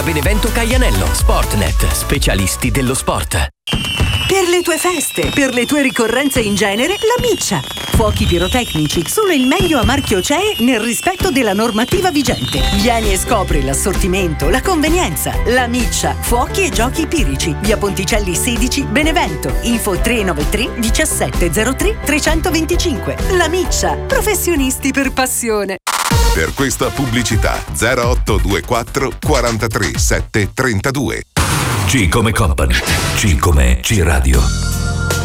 Benevento Caianello, Sportnet, specialisti dello sport. Per le tue feste, per le tue ricorrenze in genere, la Miccia. Fuochi pirotecnici, solo il meglio a marchio CE nel rispetto della normativa vigente. Vieni e scopri l'assortimento, la convenienza. La Miccia, fuochi e giochi pirici. Via Ponticelli 16, Benevento. Info 393 1703 325. La Miccia, professionisti per passione. Per questa pubblicità 0824 43 732. C come Company, C come C Radio.